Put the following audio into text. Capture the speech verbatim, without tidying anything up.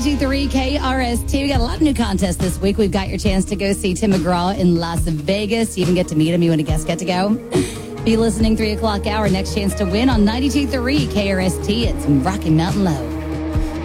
ninety-two point three K R S T. We got a lot of new contests this week. We've got your chance to go see Tim McGraw in Las Vegas. You even get to meet him. You and a guest get to go. Be listening three o'clock hour. Next chance to win on ninety-two point three K R S T. It's Rocky Mountain Low.